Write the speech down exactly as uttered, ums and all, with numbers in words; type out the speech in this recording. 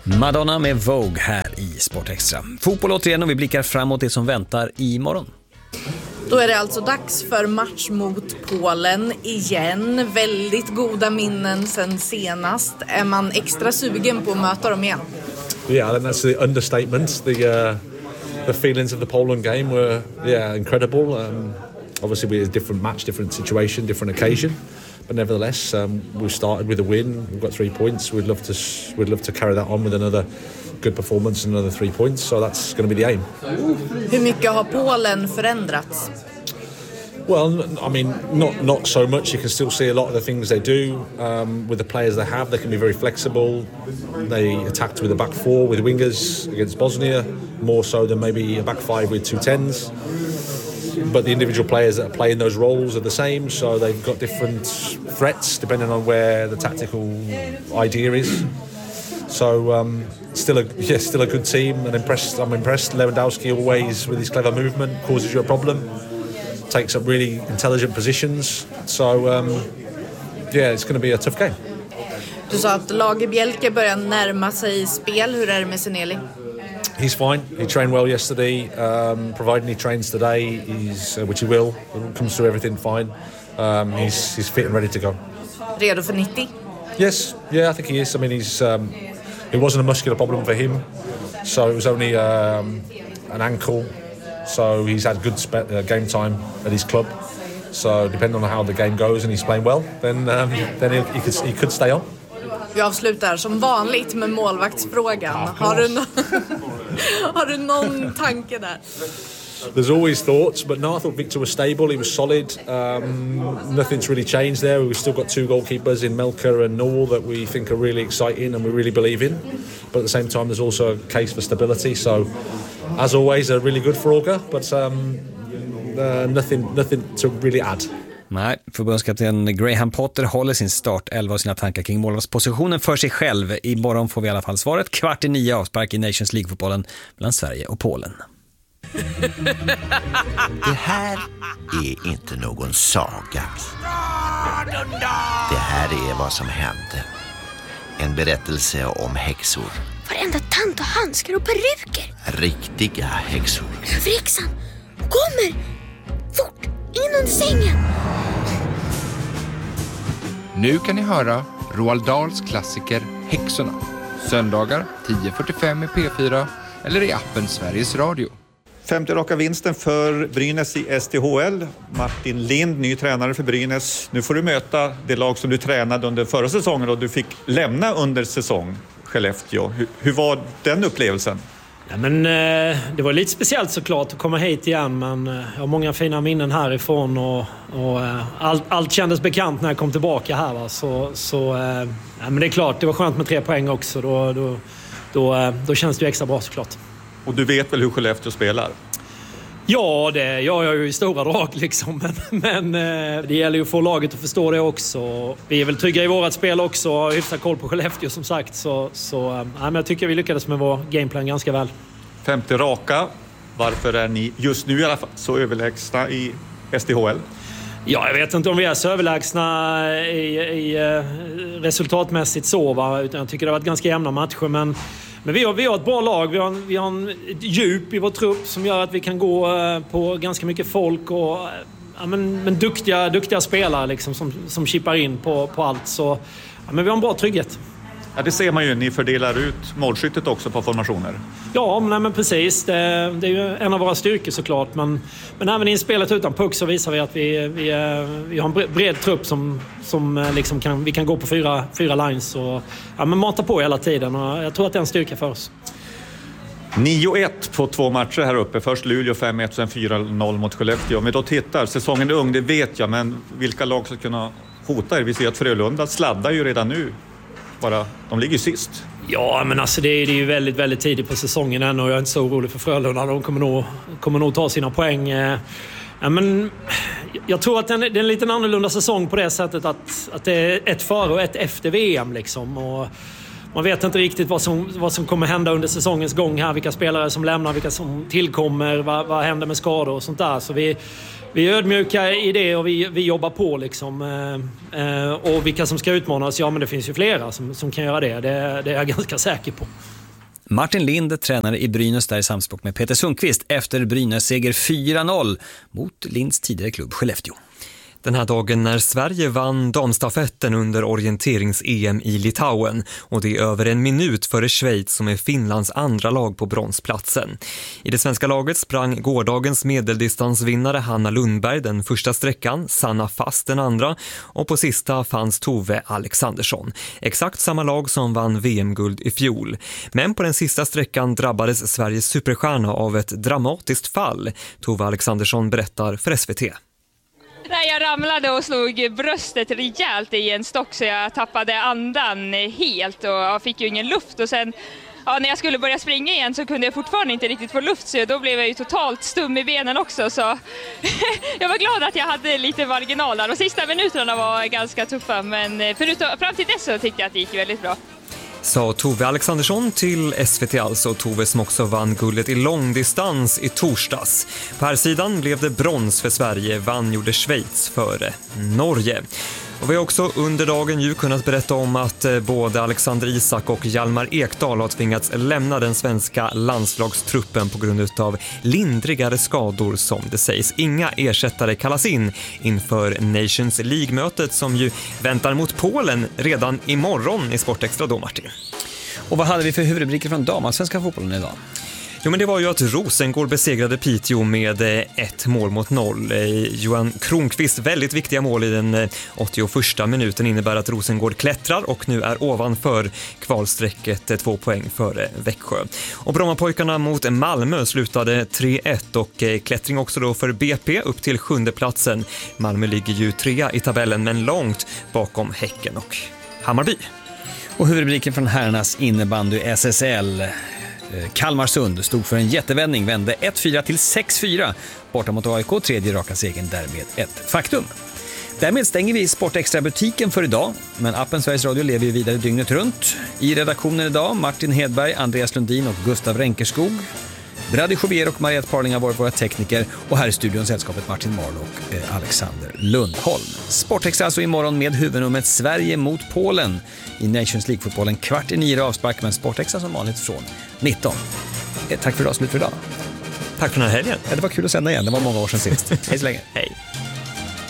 Madonna med Vogue här i Sportextra. Fotboll återigen och vi blickar framåt det som väntar imorgon. Då är det alltså dags för match mot Polen igen. Väldigt goda minnen sen senast. Är man extra sugen på att möta dem igen? Yeah, I think that's the understatement. The uh, the feelings of the Poland game were yeah incredible. Um, obviously, we had a different match, different situation, different occasion. But nevertheless, um, we started with a win. We've got three points. We'd love to we'd love to carry that on with another good performance and another three points. So that's going to be the aim. Hur mycket har Polen förändrats? Well, I mean, not not so much. You can still see a lot of the things they do um, with the players they have. They can be very flexible. They attacked with a back four with wingers against Bosnia, more so than maybe a back five with two tens. But the individual players that are playing those roles are the same, so they've got different threats depending on where the tactical idea is. So um, still a yeah, still a good team, and impressed. I'm impressed. Lewandowski always with his clever movement causes you a problem. Takes up really intelligent positions. So um, yeah, it's going to be a tough game. Du sa att Lage Bjälke börjar närma sig spel. Hur är det med Seneli? He's fine. He trained well yesterday. Um, providing he trains today, he's uh, which he will. It comes through everything fine. Um, he's he's fit and ready to go. Redo för nittio? Yes, yeah, I think he is. I mean, he's um, it wasn't a muscular problem for him, so it was only um, an ankle. So he's had good spe- uh, game time at his club. So depending on how the game goes and he's playing well, then um, then he, he could he could stay on. Vi avslutar som vanligt med målvaktsfrågan. Har du, no- har du någon tanke där? There's always thoughts, but no, I thought Victor was stable. He was solid. Um, nothing's really changed there. We've still got two goalkeepers in Melker and Noel that we think are really exciting and we really believe in. But at the same time, there's also a case for stability. So, as always, they're really good for Olga, but um, uh, nothing, nothing to really add. Nej, förbundskapten Graham Potter håller sin start elva och sina tankar kring målvaktspositionen för sig själv. Imorgon får vi i alla fall svaret. Kvart i nio avspark i Nations League-fotbollen mellan Sverige och Polen. Det här är inte någon saga. Det här är vad som hände. En berättelse om häxor. Varenda tant och handskar och peruker. Riktiga häxor. Över häxan. Kommer! Fort! In under sängen! Nu kan ni höra Roald Dahls klassiker Häxorna. Söndagar tio fyrtiofem i P fyra eller i appen Sveriges Radio. Femte raka vinsten för Brynäs i S T H L. Martin Lind, ny tränare för Brynäs. Nu får du möta det lag som du tränade under förra säsongen och du fick lämna under säsong, Skellefteå. Hur, hur var den upplevelsen? Ja, men, eh, det var lite speciellt såklart att komma hit igen, men eh, jag har många fina minnen härifrån och, och eh, allt, allt kändes bekant när jag kom tillbaka här. Va? Så, så, eh, ja, men det är klart, det var skönt med tre poäng också. Då, då, då, eh, då känns det ju extra bra såklart. Och du vet väl hur Skellefteå spelar? Ja, det gör jag ju i stora drag liksom. Men, men eh, det gäller ju att få laget att förstå det också. Vi är väl trygga i vårat spel också och har hyfsat koll på Skellefteå som sagt. Så, så eh, men jag tycker vi lyckades med vår gameplan ganska väl. Femte raka. Varför är ni just nu i alla fall så överlägsna i S T H L? Ja, jag vet inte om vi är så överlägsna i, i eh, resultatmässigt så, va? Utan jag tycker det har varit ganska jämna matcher, men Men vi har, vi har ett bra lag, vi har, en, vi har en, ett djup i vår trupp som gör att vi kan gå på ganska mycket folk och ja, men, men duktiga, duktiga spelare liksom, som, som chippar in på, på allt. Så ja, men vi har en bra trygghet. Ja, det ser man ju. Ni fördelar ut målskyttet också på formationer. Ja, men, men precis. Det, det är ju en av våra styrkor såklart. Men, men även i spelet utan puck så visar vi att vi, vi, vi har en bred trupp som, som liksom kan, vi kan gå på fyra, fyra lines och ja, men mata på hela tiden. Och jag tror att det är en styrka för oss. nio ett på två matcher här uppe. Först Luleå fem ett och sen fyra noll mot Skellefteå. Om vi då tittar, säsongen är ung, det vet jag. Men vilka lag ska kunna hota er? Vi ser att Frölunda sladdar ju redan nu. Bara, de ligger ju sist. Ja, men alltså det är, det är ju väldigt, väldigt tidigt på säsongen än och jag är inte så orolig för Frölunda. De kommer nog, kommer nog ta sina poäng. Ja, men jag tror att det är en lite annorlunda säsong på det sättet att, att det är ett före och ett efter V M liksom. Och man vet inte riktigt vad som, vad som kommer hända under säsongens gång här. Vilka spelare som lämnar, vilka som tillkommer, vad, vad händer med skador och sånt där. Så vi, vi är ödmjuka i det och vi, vi jobbar på liksom. Eh, och vilka som ska utmanas, ja men det finns ju flera som, som kan göra det. det. Det är jag ganska säker på. Martin Lind, tränare i Brynäs, där i samspråk med Peter Sundqvist efter Brynäs seger fyra noll mot Linds tidigare klubb Skellefteå. Den här dagen när Sverige vann damstafetten under orienterings-E M i Litauen och det är över en minut före Schweiz som är Finlands andra lag på bronsplatsen. I det svenska laget sprang gårdagens medeldistansvinnare Hanna Lundberg den första sträckan, Sanna Fast den andra och på sista fanns Tove Alexandersson. Exakt samma lag som vann V M-guld i fjol. Men på den sista sträckan drabbades Sveriges superstjärna av ett dramatiskt fall. Tove Alexandersson berättar för S V T. Nej, jag ramlade och slog bröstet rejält i en stock så jag tappade andan helt och jag fick ju ingen luft. Och sen ja, när jag skulle börja springa igen så kunde jag fortfarande inte riktigt få luft så då blev jag ju totalt stum i benen också. Så jag var glad att jag hade lite marginal där. De sista minuterna var ganska tuffa men förutom, fram till dess så tyckte jag att det gick väldigt bra. Sa Tove Alexandersson till S V T alltså, Tove som också vann guldet i långdistans i torsdags. På här sidan blev det brons för Sverige, vann gjorde Schweiz före Norge. Och vi har också under dagen ju kunnat berätta om att både Alexander Isak och Hjalmar Ekdal har tvingats lämna den svenska landslagstruppen på grund av lindrigare skador som det sägs. Inga ersättare kallas in inför Nations League-mötet som ju väntar mot Polen redan imorgon i Sportextra då, Martin. Och vad hade vi för huvudrubriker från damallsvenska fotbollen idag? Jo, men det var ju att Rosengård besegrade Piteå med ett mål mot noll. Johan Kronqvist väldigt viktiga mål i den åttioförsta minuten innebär att Rosengård klättrar och nu är ovanför kvalsträcket två poäng före Växjö. Och Brommapojkarna mot Malmö slutade tre ett och klättring också då för B P upp till sjunde platsen. Malmö ligger ju trea i tabellen men långt bakom Häcken och Hammarby. Och huvudrubriken från herrarnas innebandy S S L. Kalmarsund stod för en jättevändning, vände ett fyra till sex fyra borta mot A I K, tredje raka segern därmed ett faktum. Därmed stänger vi Sportextra-butiken för idag, men appen Sveriges Radio lever ju vidare dygnet runt. I redaktionen idag Martin Hedberg, Andreas Lundin och Gustav Ränkerskog. Brady Jovier och Mariette Parling har varit våra tekniker och här i studion sällskapet Martin Marlo och eh, Alexander Lundholm. Sportextra alltså imorgon med huvudnumret Sverige mot Polen i Nations League-fotbollen kvart i nio avspark, men Sportextra som vanligt från nitton. Eh, tack för idag, slut för idag. Tack för den här helgen. Ja, det var kul att sända igen, det var många år sedan sist. Hej så länge. Hej.